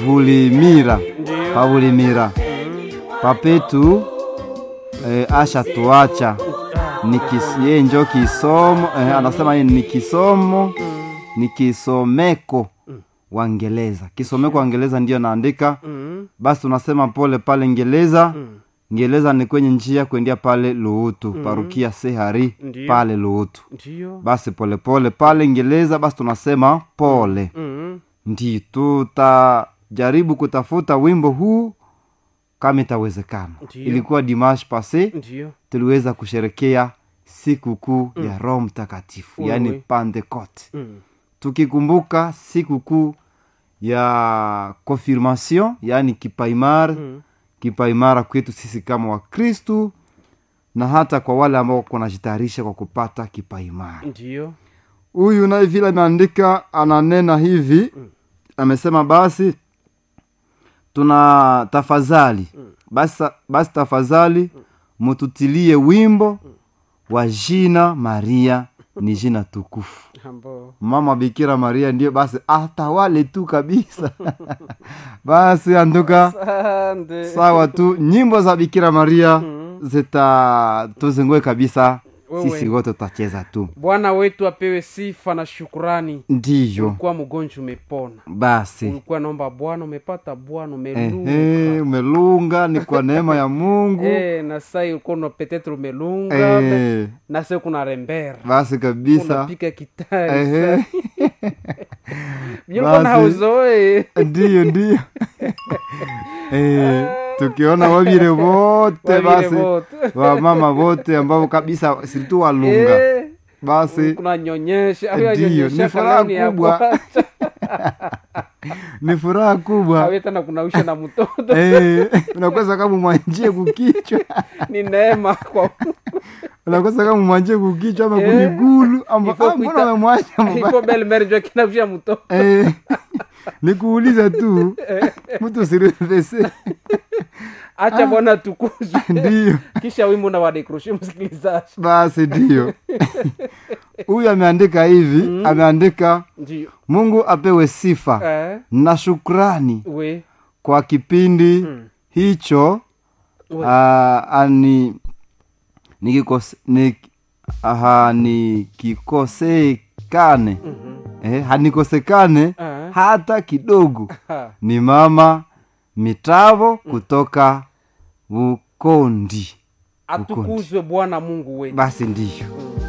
Vulimira. Pavulimira. Papetu asha tuacha. Yeye njo kisomo, anasema yeye ni kisomo, ni kisomeko Wangeleza. Kisomeko Wangeleza ndio naandika. Basi tunasema pole pale Ngeleza. Ngeleza ni kwenye njia kuendea pale Luutu, parukia Sehari pale Luutu. Basi pole pole pale Ngeleza, basi tunasema pole. Ndio tutajaribu kutafuta wimbo huu kama itawezekana. Ilikuwa dimanche passé, tuliweza kusherekea sikukuu ya Roho Mtakatifu, yani Pentecote. Tukikumbuka sikukuu ya confirmation, yani kipaimara, kipaimara kwetu sisi kama wa Kristo, na hata kwa wale ambao wanajitayarisha kwa kupata kipaimara. Ndio. Huyu naye vile ameandika, ananena hivi, amesema basi tuna tafadhali, basi tafadhali mututilie wimbo wa jina Maria, ni jina tukufu. Mama Bikira Maria ndio basi atawale tu kabisa. Basi anduka sawa tu, nyimbo za Bikira Maria zita tuzingoe kabisa. Sisi wote tutacheza tu. Bwana wetu apewe sifa na shukrani. Ndiyo. Ulikuwa mgonjwa umepona. Basi. Ulikuwa naomba Bwana umepata Bwana umelunga. Umelunga ni kwa neema ya Mungu. Na sasa ulikuwa na peut-être umelunga. Na sasa kuna rembera. Basi kabisa. Unapika kitari. Nyongo na uzoe. Ndiyo. Tukiona wabire wote basi wa mama wote ambao kabisa situ walunga. Basi kuna nyonyesha, ndiyo, ni furaha kubwa. Ni furaha kubwa. Hawe tena kunausha na mtoto. Unakosa kama mwanjie kukichwa. Ni neema kwa unakosa kama mwanjie kukichwa ama kumigulu ama mbona umemwacha mbaya. Ifo belle mère ndio kinausha mtoto. Nikuuliza tu mtu sirevese. Acha Bwana tukuzwe. Ndiyo. Kisha wimbo na wadekroshi msikilizaji. Basi ndiyo. Huyu ameandika hivi, ameandika ndiyo. Mungu apewe sifa na shukrani kwa kipindi hicho nikikosekane. Hanikosekane hata kidogo. Ni mama Mitavo kutoka Bukondi. Atukuzwe Bwana Mungu wetu. Basi ndiyo.